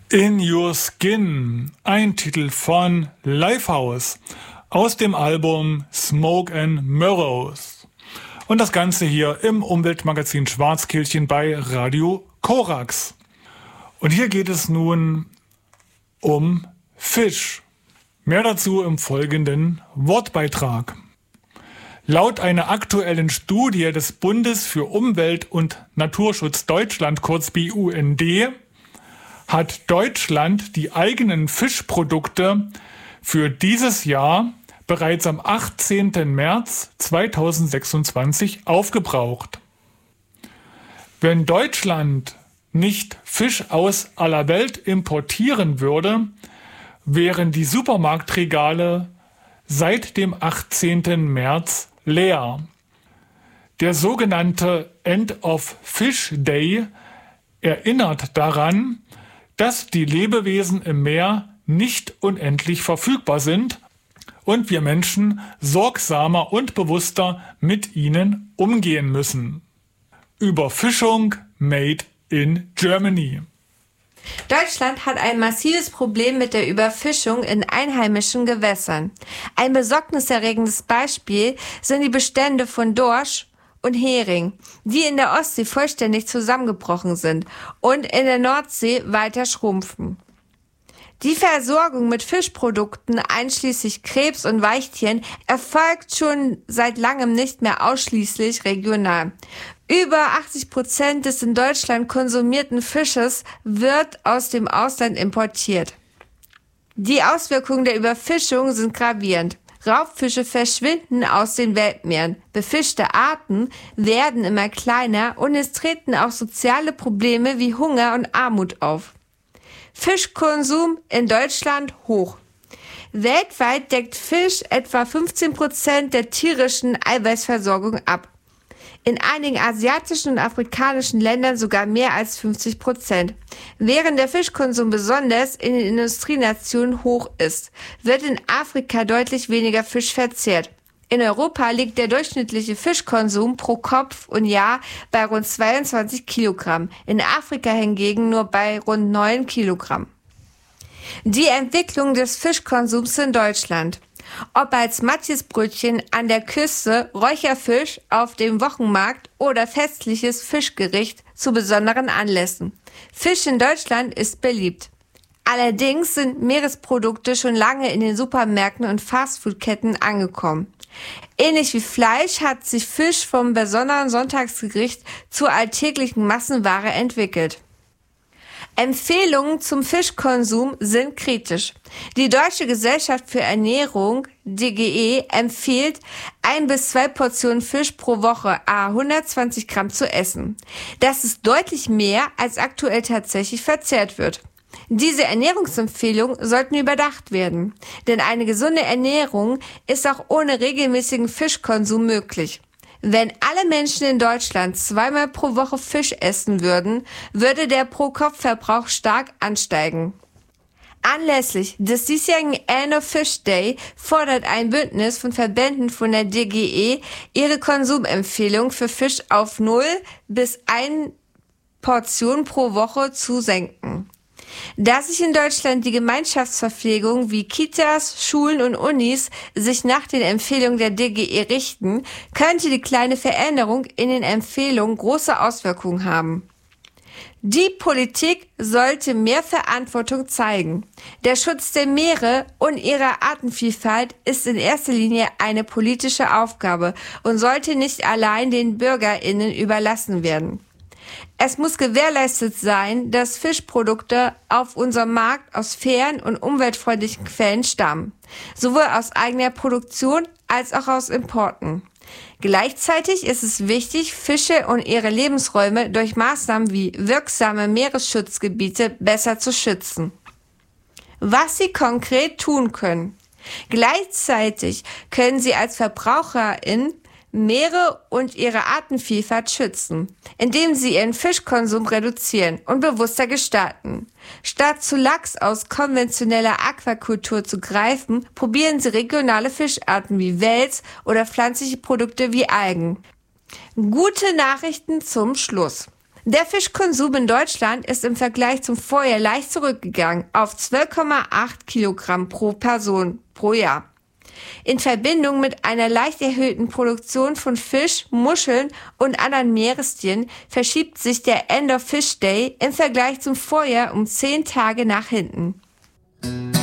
In Your Skin, ein Titel von Lifehouse aus dem Album Smoke and Mirrors. Und das Ganze hier im Umweltmagazin Schwarzkehlchen bei Radio Korax. Und hier geht es nun um Fisch. Mehr dazu im folgenden Wortbeitrag. Laut einer aktuellen Studie des Bundes für Umwelt und Naturschutz Deutschland, kurz BUND, hat Deutschland die eigenen Fischprodukte für dieses Jahr bereits am 18. März 2026 aufgebraucht. Wenn Deutschland nicht Fisch aus aller Welt importieren würde, wären die Supermarktregale seit dem 18. März leer. Der sogenannte End of Fish Day erinnert daran, dass die Lebewesen im Meer nicht unendlich verfügbar sind und wir Menschen sorgsamer und bewusster mit ihnen umgehen müssen. Überfischung made in Germany. Deutschland hat ein massives Problem mit der Überfischung in einheimischen Gewässern. Ein besorgniserregendes Beispiel sind die Bestände von Dorsch und Hering, die in der Ostsee vollständig zusammengebrochen sind und in der Nordsee weiter schrumpfen. Die Versorgung mit Fischprodukten einschließlich Krebs und Weichtieren erfolgt schon seit langem nicht mehr ausschließlich regional. Über 80% des in Deutschland konsumierten Fisches wird aus dem Ausland importiert. Die Auswirkungen der Überfischung sind gravierend. Raubfische verschwinden aus den Weltmeeren, befischte Arten werden immer kleiner und es treten auch soziale Probleme wie Hunger und Armut auf. Fischkonsum in Deutschland hoch. Weltweit deckt Fisch etwa 15% der tierischen Eiweißversorgung ab. In einigen asiatischen und afrikanischen Ländern sogar mehr als 50%. Während der Fischkonsum besonders in den Industrienationen hoch ist, wird in Afrika deutlich weniger Fisch verzehrt. In Europa liegt der durchschnittliche Fischkonsum pro Kopf und Jahr bei rund 22 Kilogramm, in Afrika hingegen nur bei rund 9 Kilogramm. Die Entwicklung des Fischkonsums in Deutschland. Ob als Matjesbrötchen an der Küste, Räucherfisch auf dem Wochenmarkt oder festliches Fischgericht zu besonderen Anlässen. Fisch in Deutschland ist beliebt. Allerdings sind Meeresprodukte schon lange in den Supermärkten und Fastfoodketten angekommen. Ähnlich wie Fleisch hat sich Fisch vom besonderen Sonntagsgericht zur alltäglichen Massenware entwickelt. Empfehlungen zum Fischkonsum sind kritisch. Die Deutsche Gesellschaft für Ernährung, DGE, empfiehlt 1 bis 2 Portionen Fisch pro Woche, 120 Gramm zu essen. Das ist deutlich mehr, als aktuell tatsächlich verzehrt wird. Diese Ernährungsempfehlungen sollten überdacht werden, denn eine gesunde Ernährung ist auch ohne regelmäßigen Fischkonsum möglich. Wenn alle Menschen in Deutschland 2-mal pro Woche Fisch essen würden, würde der Pro-Kopf-Verbrauch stark ansteigen. Anlässlich des diesjährigen End of Fish Day fordert ein Bündnis von Verbänden von der DGE, ihre Konsumempfehlung für Fisch auf 0 bis 1 Portion pro Woche zu senken. Da sich in Deutschland die Gemeinschaftsverpflegung wie Kitas, Schulen und Unis sich nach den Empfehlungen der DGE richten, könnte die kleine Veränderung in den Empfehlungen große Auswirkungen haben. Die Politik sollte mehr Verantwortung zeigen. Der Schutz der Meere und ihrer Artenvielfalt ist in erster Linie eine politische Aufgabe und sollte nicht allein den BürgerInnen überlassen werden. Es muss gewährleistet sein, dass Fischprodukte auf unserem Markt aus fairen und umweltfreundlichen Quellen stammen, sowohl aus eigener Produktion als auch aus Importen. Gleichzeitig ist es wichtig, Fische und ihre Lebensräume durch Maßnahmen wie wirksame Meeresschutzgebiete besser zu schützen. Was Sie konkret tun können. Gleichzeitig können Sie als VerbraucherInnen Meere und ihre Artenvielfalt schützen, indem sie ihren Fischkonsum reduzieren und bewusster gestalten. Statt zu Lachs aus konventioneller Aquakultur zu greifen, probieren sie regionale Fischarten wie Wels oder pflanzliche Produkte wie Algen. Gute Nachrichten zum Schluss. Der Fischkonsum in Deutschland ist im Vergleich zum Vorjahr leicht zurückgegangen auf 12,8 Kilogramm pro Person pro Jahr. In Verbindung mit einer leicht erhöhten Produktion von Fisch, Muscheln und anderen Meerestieren verschiebt sich der End of Fish Day im Vergleich zum Vorjahr um 10 Tage nach hinten.